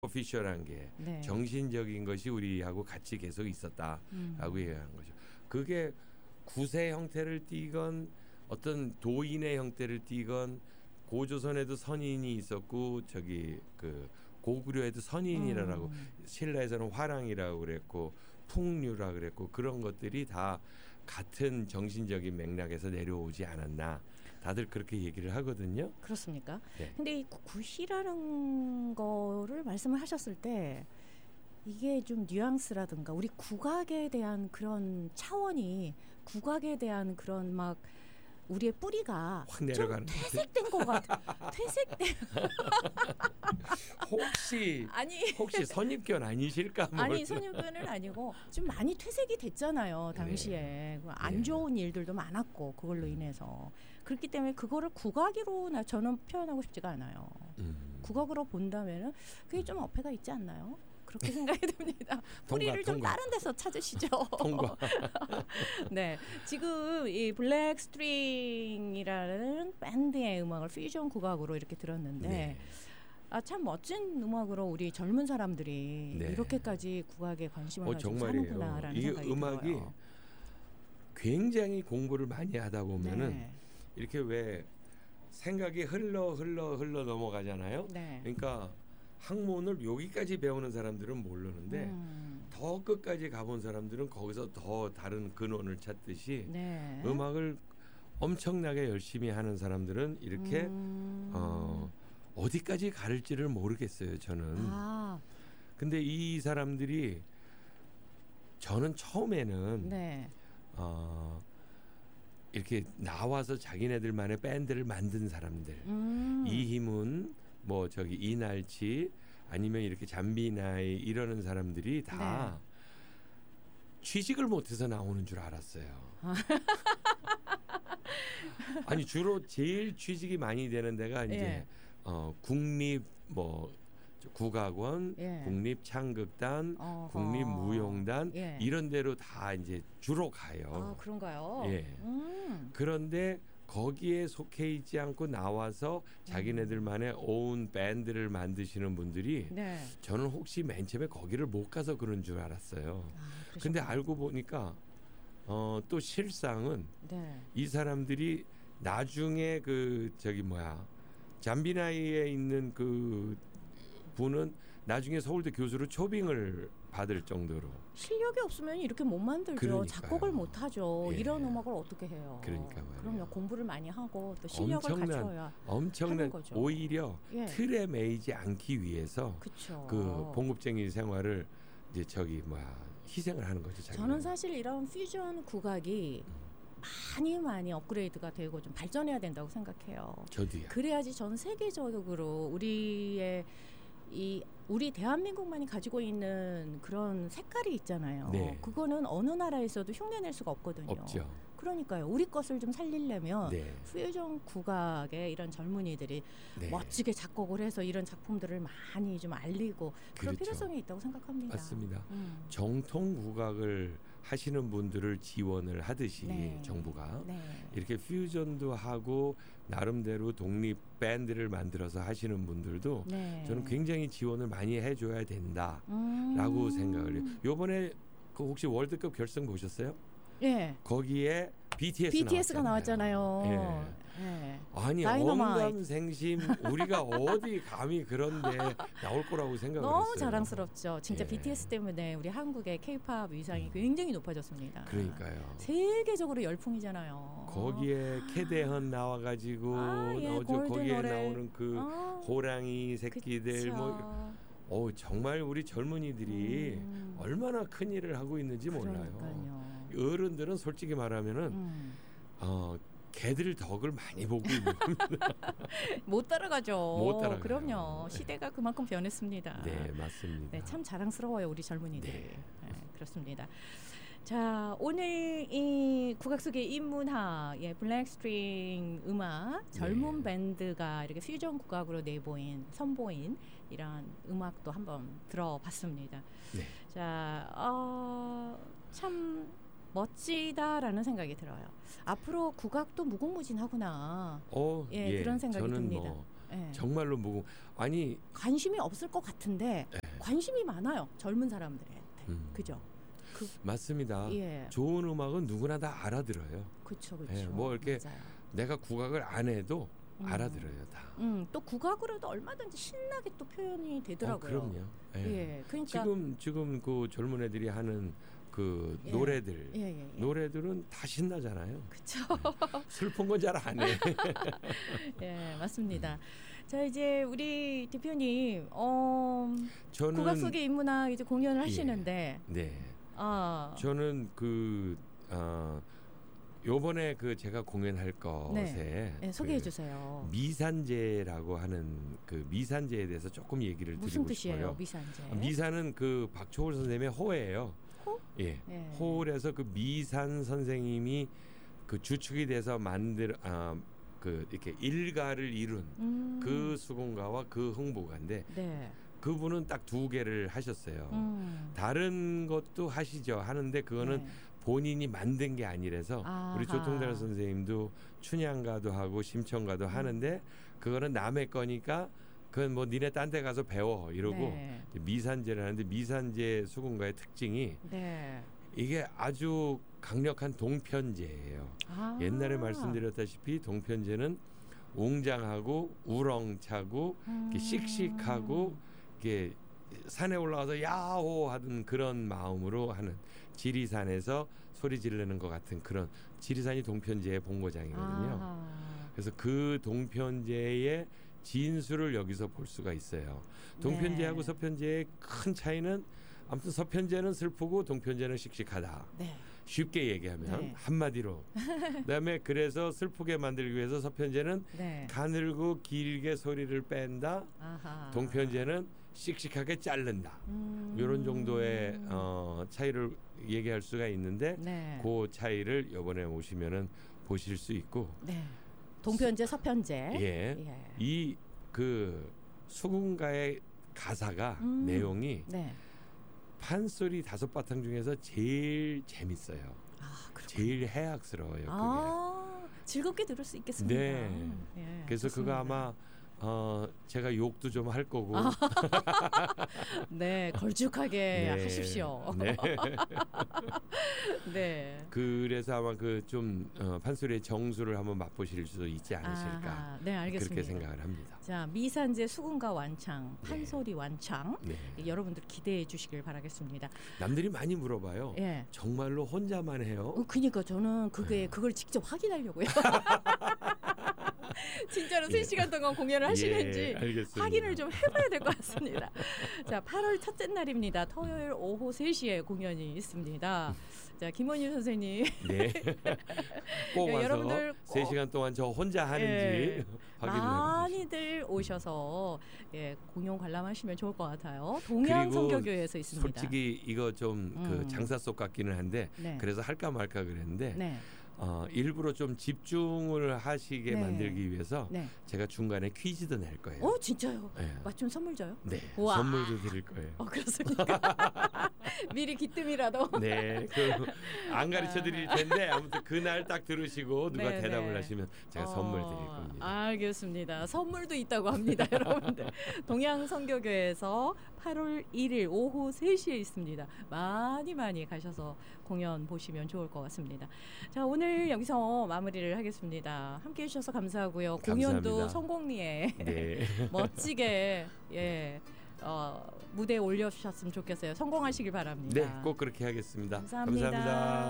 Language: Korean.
오피셜한 게 네. 정신적인 것이 우리하고 같이 계속 있었다라고 얘기하는 거죠. 그게 구세 형태를 띠건 어떤 도인의 형태를 띠건 고조선에도 선인이 있었고 저기 그 고구려에도 선인이라고 신라에서는 화랑이라고 그랬고 풍류라 그랬고 그런 것들이 다 같은 정신적인 맥락에서 내려오지 않았나 다들 그렇게 얘기를 하거든요. 그렇습니까? 네. 근데 이 굿이라는 거를 말씀을 하셨을 때 이게 좀 뉘앙스라든가 우리 국악에 대한 그런 차원이 국악에 대한 그런 막 우리의 뿌리가 확 내려가는 좀 퇴색된 것 같아. 퇴색된. 혹시 선입견 아니실까? 아니 선입견은 아니고 좀 많이 퇴색이 됐잖아요. 당시에 네. 안 좋은 일들도 많았고 그걸로 인해서 그렇기 때문에 그거를 국악으로 저는 표현하고 싶지가 않아요. 국악으로 본다면은 그게 좀 어폐가 있지 않나요? 그렇게 생각이 듭니다. 뿌리를 좀 다른 데서 찾으시죠. 통과. 네, 지금 이 블랙 스트링이라는 밴드의 음악을 퓨전 국악으로 이렇게 들었는데 네. 참 멋진 음악으로 우리 젊은 사람들이 네. 이렇게까지 국악에 관심을 가지고 정말이에요. 사는구나라는 이게 생각이 음악이 들어요. 굉장히 공부를 많이 하다 보면은 네. 이렇게 왜 생각이 흘러 넘어가잖아요. 네. 그러니까 학문을 여기까지 배우는 사람들은 모르는데 더 끝까지 가본 사람들은 거기서 더 다른 근원을 찾듯이 네. 음악을 엄청나게 열심히 하는 사람들은 이렇게 어디까지 가를지를 모르겠어요. 저는. 근데 이 사람들이 저는 처음에는 네. 이렇게 나와서 자기네들만의 밴드를 만든 사람들 이희문 뭐 저기 이날치 아니면 이렇게 잠비나이 이러는 사람들이 다 취직을 못해서 나오는 줄 알았어요. 아니 주로 제일 취직이 많이 되는 데가 이제 국립 뭐 국악원, 국립창극단, 국립무용단 이런 데로 다 이제 주로 가요. 그런가요? 예. 그런데 거기에 속해 있지 않고 나와서 자기네들만의 오운 밴드를 만드시는 분들이 저는 혹시 맨 처음에 거기를 못 가서 그런 줄 알았어요. 근데 알고 보니까 또 실상은 이 사람들이 나중에 그 저기 잠비나이에 있는 그 분은 나중에 서울대 교수로 초빙을 받을 정도로 실력이 없으면 이렇게 못 만들죠. 그러니까요. 작곡을 못 하죠. 예. 이런 음악을 어떻게 해요? 그러니까 말이에요. 그럼요. 공부를 많이 하고 또 실력을 갖춰야 엄청난 하는 거죠. 오히려 틀에 매이지 않기 위해서 그쵸. 그 봉급쟁이 생활을 이제 희생을 하는 거죠. 자기는. 저는 사실 이런 퓨전 국악이 많이 업그레이드가 되고 좀 발전해야 된다고 생각해요. 저도요. 그래야지 전 세계적으로 우리 대한민국만이 가지고 있는 그런 색깔이 있잖아요. 네. 그거는 어느 나라에서도 흉내낼 수가 없거든요. 없죠. 그러니까요. 우리 것을 좀 살리려면 퓨전 국악의 이런 젊은이들이 멋지게 작곡을 해서 이런 작품들을 많이 좀 알리고 그런 필요성이 있다고 생각합니다. 맞습니다. 정통 국악을 하시는 분들을 지원을 하듯이 정부가 이렇게 퓨전도 하고 나름대로 독립 밴드를 만들어서 하시는 분들도 저는 굉장히 지원을 많이 해줘야 된다라고 생각을 해요. 이번에 그 혹시 월드컵 결승 보셨어요? 예. 거기에 BTS가 나왔잖아요. 예. 아니 언감생심 우리가 어디 감히 그런데 나올 거라고 생각을 너무 했어요. 자랑스럽죠. 진짜 BTS 때문에 우리 한국의 K-팝 위상이 굉장히 높아졌습니다. 그러니까요. 세계적으로 열풍이잖아요. 거기에 캐대헌 나와가지고 거기에 노래. 나오는 그 호랑이 새끼들 정말 우리 젊은이들이 얼마나 큰 일을 하고 있는지 몰라요. 어른들은 솔직히 말하면은 개들 덕을 많이 보고 있는 겁니다. 못 따라가죠. 못 따라가요. 그럼요. 시대가 그만큼 변했습니다. 네, 맞습니다. 네, 참 자랑스러워요, 우리 젊은이들이. 그렇습니다. 자, 오늘 이 국악 속의 인문학, 블랙 스트링 음악, 젊은 밴드가 이렇게 퓨전 국악으로 선보인 이런 음악도 한번 들어봤습니다. 자, 참 멋지다라는 생각이 들어요. 앞으로 국악도 무궁무진하구나. 그런 생각이 저는 듭니다. 정말로 무거워. 아니 관심이 없을 것 같은데 관심이 많아요. 젊은 사람들한테. 그죠? 맞습니다. 예. 좋은 음악은 누구나 다 알아들어요. 그렇죠. 뭐 이렇게 맞아요. 내가 국악을 안 해도 알아들어요 다. 또 국악으로도 얼마든지 신나게 또 표현이 되더라고요. 그럼요. 예. 그러니까 지금 그 젊은 애들이 하는 그 노래들 노래들은 다 신나잖아요. 그렇죠. 슬픈 건 잘 안 해. 예, 맞습니다. 자, 이제 우리 대표님 저는 국악 속의 인문학 이제 공연을 하시는데 네. 저는 요번에 제가 공연할 것에 소개해 주세요. 미산제라고 하는 그 미산제에 대해서 조금 얘기를 드리고 싶어요. 무슨 뜻이에요, 미산제? 미산은 그 박초월 선생님의 호예요. 호? 예. 호울에서 그 미산 선생님이 그 주축이 돼서 만들 그 이렇게 일가를 이룬 그 수공가와 그 흥보가인데 그분은 딱 2개를 하셨어요. 다른 것도 하는데 그거는 본인이 만든 게 아니라서 우리 조통달 선생님도 춘향가도 하고 심청가도 하는데 그거는 남의 거니까 그건 뭐 니네 딴 데 가서 배워 이러고 미산제를 하는데 미산제 수공가의 특징이 이게 아주 강력한 동편제예요. 옛날에 말씀드렸다시피 동편제는 웅장하고 우렁차고 이렇게 씩씩하고 이렇게 산에 올라가서 야호 하던 그런 마음으로 하는 지리산에서 소리 지르는 것 같은 그런 지리산이 동편제의 본고장이거든요. 그래서 그 동편제의 진수를 여기서 볼 수가 있어요. 동편제하고 서편제의 큰 차이는 아무튼 서편제는 슬프고 동편제는 씩씩하다. 쉽게 얘기하면 한마디로. 그다음에 그래서 슬프게 만들기 위해서 서편제는 가늘고 길게 소리를 뺀다. 동편제는 씩씩하게 자른다. 이런 정도의 차이를 얘기할 수가 있는데 그 차이를 이번에 오시면은 보실 수 있고. 동편제, 서편제. 이 그 수군가의 가사가 내용이 판소리 5바탕 중에서 제일 재밌어요. 제일 해악스러워요. 그게. 즐겁게 들을 수 있겠습니다. 그래서 좋습니다. 그거 아마 제가 욕도 좀 할 거고. 걸쭉하게 하십시오. 그래서 아마 그 좀 판소리의 정수를 한번 맛보실 수도 있지 않으실까. 알겠습니다. 그렇게 생각을 합니다. 자, 미산제 수군가 완창, 판소리 완창. 여러분들 기대해 주시길 바라겠습니다. 남들이 많이 물어봐요. 정말로 혼자만 해요? 그러니까 저는 그걸 직접 확인하려고요. 진짜로 3시간 동안 공연을 하시는지 확인을 좀 해봐야 될 것 같습니다. 자, 8월 첫째 날입니다. 토요일 오후 3시에 공연이 있습니다. 자, 김원유 선생님. 꼭 와서 여러분들 3시간 동안 저 혼자 하는지 확인을 많이들 오셔서 공연 관람하시면 좋을 것 같아요. 동양선교교회에서 있습니다. 솔직히 이거 좀 그 장사 속 같기는 한데 그래서 할까 말까 그랬는데 일부러 좀 집중을 하시게 만들기 위해서 제가 중간에 퀴즈도 낼 거예요. 진짜요? 맞춤 선물 줘요? 우와. 선물도 드릴 거예요. 그렇습니까? 미리 기뜸이라도. 안 가르쳐 드릴 텐데 아무튼 그날 딱 들으시고 누가 대답을 하시면 제가 선물 드릴 겁니다. 알겠습니다. 선물도 있다고 합니다, 여러분들. 동양선교교회에서 8월 1일 오후 3시에 있습니다. 많이 가셔서 공연 보시면 좋을 것 같습니다. 자, 오늘 여기서 마무리를 하겠습니다. 함께해 주셔서 감사하고요. 감사합니다. 공연도 성공리에 멋지게 무대에 올려주셨으면 좋겠어요. 성공하시길 바랍니다. 꼭 그렇게 하겠습니다. 감사합니다.